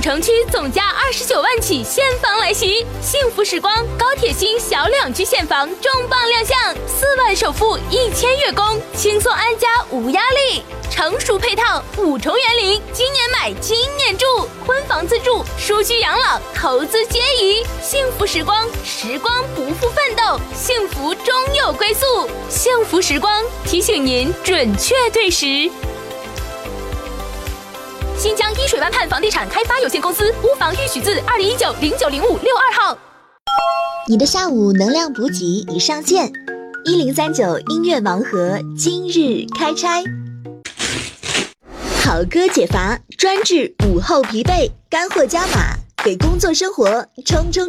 城区总价29万起现房来袭，幸福时光高铁新小两居现房重磅亮相，4万首付1000月供，轻松安家无压力。成熟配套5重园林，今年买今年住，婚房自住，舒居养老，投资皆宜。幸福时光，时光不负奋斗，幸福终有归宿。幸福时光提醒您准确对时。新疆伊水湾畔房地产开发有限公司屋房预许字2019090562号。 你的下午能量补给已上线，1039音乐盲盒今日开拆。好歌解乏，专治午后疲惫，干货加码，给工作生活冲冲。